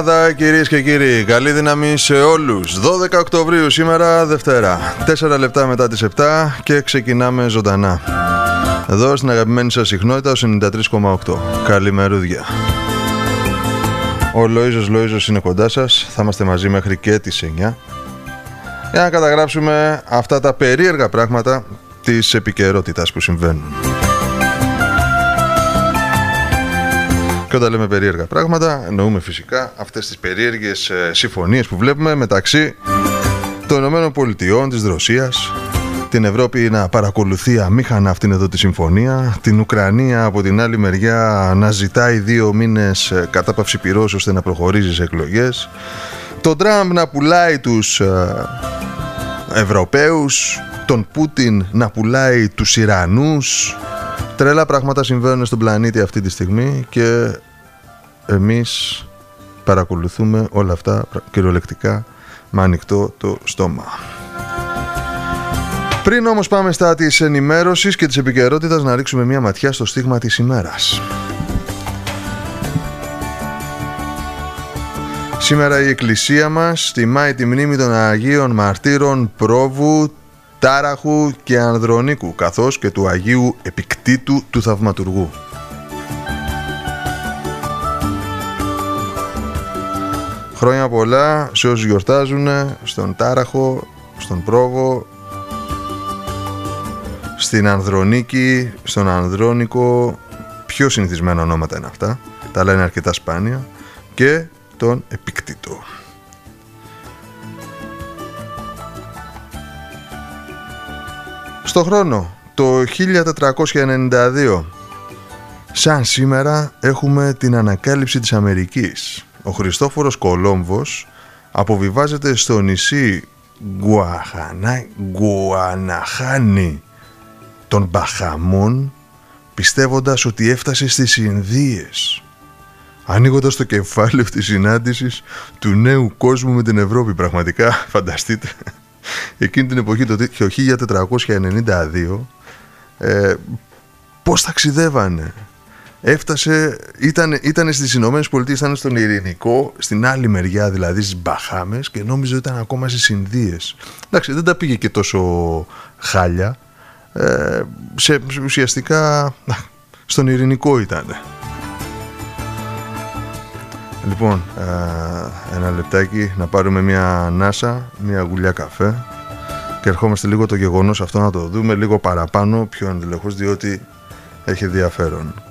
Κυρίες και κύριοι, καλή δύναμη σε όλους. 12 Οκτωβρίου σήμερα, Δευτέρα, 4 λεπτά μετά τις 7 και ξεκινάμε ζωντανά εδώ στην αγαπημένη σας συχνότητα, 93,8. Καλημερούδια. Ο Λοΐζος είναι κοντά σας. Θα είμαστε μαζί μέχρι και τις 9 για να καταγράψουμε αυτά τα περίεργα πράγματα της επικαιρότητας που συμβαίνουν. Και όταν λέμε περίεργα πράγματα, εννοούμε φυσικά αυτές τις περίεργες συμφωνίες που βλέπουμε μεταξύ των Ηνωμένων Πολιτειών, της Ρωσίας, την Ευρώπη να παρακολουθεί αμήχανα αυτήν εδώ τη συμφωνία, την Ουκρανία από την άλλη μεριά να ζητάει 2 μήνες κατάπαυση πυρός ώστε να προχωρήσει σε εκλογές, τον Τραμπ να πουλάει τους Ευρωπαίους, τον Πούτιν να πουλάει τους Ιρανούς. Τρελά πράγματα συμβαίνουν στον πλανήτη αυτή τη στιγμή και εμείς παρακολουθούμε όλα αυτά κυριολεκτικά με ανοιχτό το στόμα. Πριν όμως πάμε στα της ενημέρωσης και της επικαιρότητας, να ρίξουμε μια ματιά στο στίγμα της ημέρας. Σήμερα η Εκκλησία μας τιμάει τη μνήμη των Αγίων Μαρτύρων Πρόβου, Τάραχου και Ανδρονίκου, καθώς και του Αγίου Επικτήτου του Θαυματουργού. Χρόνια πολλά σε όσους γιορτάζουν, στον Τάραχο, στον Πρόβο, στην Ανδρονίκη, στον Ανδρώνικο, πιο συνηθισμένα ονόματα είναι αυτά, τα άλλα είναι αρκετά σπάνια, και τον Επικτήτο. Στο χρόνο, το 1492, σαν σήμερα, έχουμε την ανακάλυψη της Αμερικής. Ο Χριστόφορος Κολόμβος αποβιβάζεται στο νησί Γκουαναχάνι των Μπαχαμών, πιστεύοντας ότι έφτασε στις Ινδίες, ανοίγοντας το κεφάλαιο της συνάντησης του νέου κόσμου με την Ευρώπη. Πραγματικά φανταστείτε, εκείνη την εποχή, το 1492, πώς ταξιδεύανε. Έφτασε, ήταν στις Ηνωμένες Πολιτείες, ήταν στον Ειρηνικό, στην άλλη μεριά δηλαδή, στις Μπαχάμες, και νόμιζε ότι ήταν ακόμα στις Ινδίες. Εντάξει, δεν τα πήγε και τόσο χάλια. Ουσιαστικά στον Ειρηνικό ήταν. Λοιπόν, ένα λεπτάκι να πάρουμε μια ανάσα, μια γουλιά καφέ, και ερχόμαστε λίγο το γεγονός αυτό να το δούμε λίγο παραπάνω, πιο ενδελεχώς, διότι έχει ενδιαφέρον.